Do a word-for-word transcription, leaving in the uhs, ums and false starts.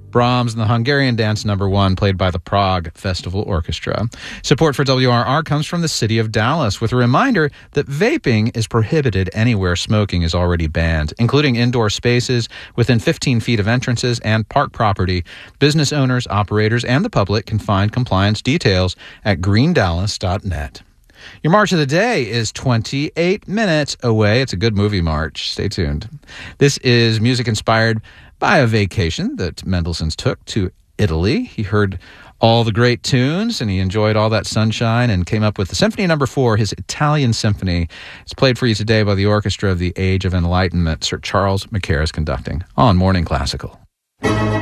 Brahms and the Hungarian Dance Number One, played by the Prague Festival Orchestra. Support for W R R comes from the city of Dallas, with a reminder that vaping is prohibited anywhere smoking is already banned, including indoor spaces within fifteen feet of entrances and park property. Business owners, operators, and the public can find compliance details at green dallas dot net. Your march of the day is twenty-eight minutes away. It's a good movie march. Stay tuned. This is music inspired by a vacation that Mendelssohn took to Italy. He heard all the great tunes, and he enjoyed all that sunshine and came up with the Symphony Number Four, his Italian Symphony. It's played for you today by the Orchestra of the Age of Enlightenment. Sir Charles Mackay is conducting on Morning Classical.